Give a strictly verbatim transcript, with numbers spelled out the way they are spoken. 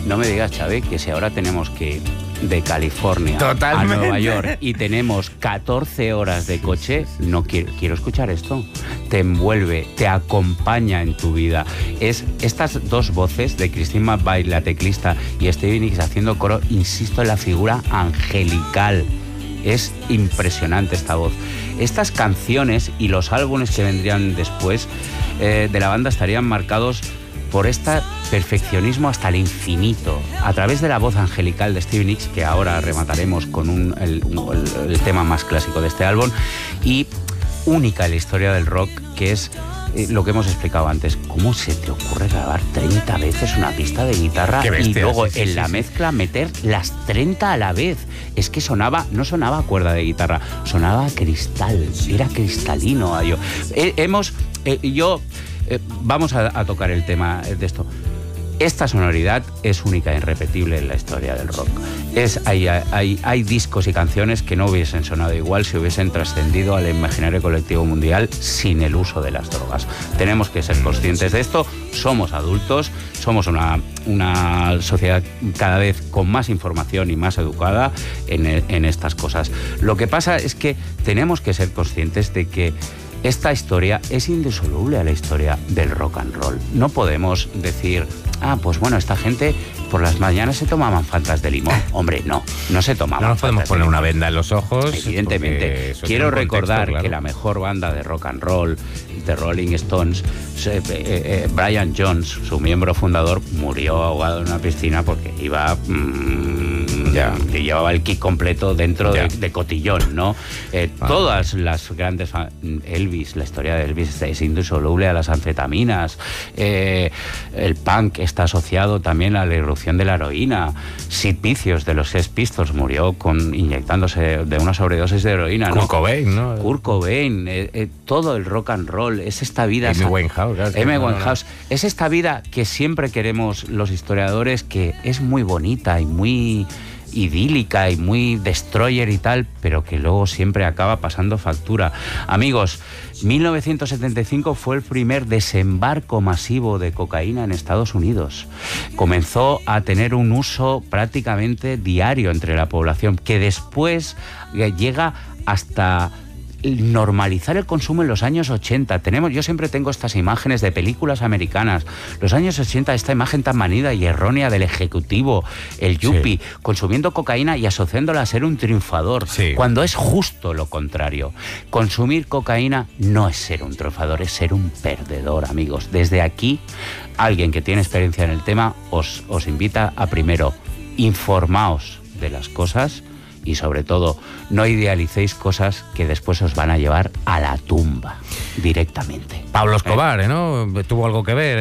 No me digas, Xavi, que si ahora tenemos que de California Totalmente. a Nueva York y tenemos catorce horas de coche, no quiero, quiero escuchar esto. Te envuelve, te acompaña en tu vida. Es estas dos voces de Christine McVie, la teclista, y Stevie Nicks haciendo coro, insisto en la figura angelical. Es impresionante esta voz. Estas canciones y los álbumes que vendrían después eh, de la banda estarían marcados por este perfeccionismo hasta el infinito, a través de la voz angelical de Stevie Nicks, que ahora remataremos con un, el, un, el, el tema más clásico de este álbum, y única en la historia del rock, que es eh, lo que hemos explicado antes. ¿Cómo se te ocurre grabar treinta veces una pista de guitarra bestia, y luego sí, sí, en sí, la sí. mezcla meter las treinta a la vez? Es que sonaba, no sonaba cuerda de guitarra, sonaba cristal, era cristalino. Yo. Eh, hemos, eh, yo... Eh, vamos a, a tocar el tema de esto. Esta sonoridad es única e irrepetible en la historia del rock. Es, hay, hay, hay discos y canciones que no hubiesen sonado igual si hubiesen trascendido al imaginario colectivo mundial sin el uso de las drogas. Tenemos que ser conscientes de esto. Somos adultos, somos una, una sociedad cada vez con más información y más educada en, en estas cosas. Lo que pasa es que tenemos que ser conscientes de que esta historia es indisoluble a la historia del rock and roll. No podemos decir, ah, pues bueno, esta gente por las mañanas se tomaban fantas de limón. Hombre, no, no se tomaban. No nos podemos poner una venda en los ojos. Evidentemente. Quiero recordar contexto, claro. que la mejor banda de rock and roll, The Rolling Stones, eh, eh, Brian Jones, su miembro fundador, murió ahogado en una piscina porque iba... Mmm, ya. que llevaba el kit completo dentro de, de cotillón, ¿no? Eh, ah. Todas las grandes... Elvis, la historia de Elvis es indisoluble a las anfetaminas. Eh, el punk está asociado también a la irrupción de la heroína. Sid Vicious, de los Sex Pistols, murió con, inyectándose de una sobredosis de heroína. Kurt ¿no? Cobain, ¿no? Kurt Cobain, eh, eh, todo el rock and roll, es esta vida... Amy Winehouse. Claro, Amy no, Winehouse. No, no. Es esta vida que siempre queremos los historiadores, que es muy bonita y muy... idílica y muy destroyer y tal, pero que luego siempre acaba pasando factura. Amigos, mil novecientos setenta y cinco fue el primer desembarco masivo de cocaína en Estados Unidos. Comenzó a tener un uso prácticamente diario entre la población, que después llega hasta normalizar el consumo en los años ochenta. Tenemos, yo siempre tengo estas imágenes de películas americanas. Los años ochenta, esta imagen tan manida y errónea del ejecutivo, el yuppie, sí. consumiendo cocaína y asociándola a ser un triunfador, sí. cuando es justo lo contrario. Consumir cocaína no es ser un triunfador, es ser un perdedor, amigos. Desde aquí, alguien que tiene experiencia en el tema os, os invita a, primero, informaos de las cosas. Y sobre todo, no idealicéis cosas que después os van a llevar a la tumba directamente. Pablo Escobar, ¿eh? ¿no? Tuvo algo que ver.